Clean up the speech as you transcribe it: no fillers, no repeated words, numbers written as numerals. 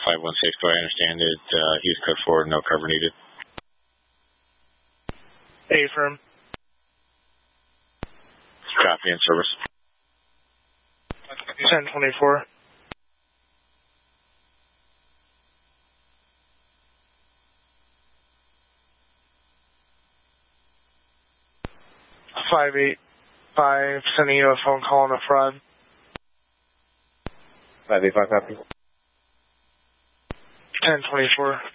516, do I understand it? Hughes code 4, no cover needed. Affirm. Copy in service. 1024. $585, sending you a phone call on a fraud. 585 copy. 1024.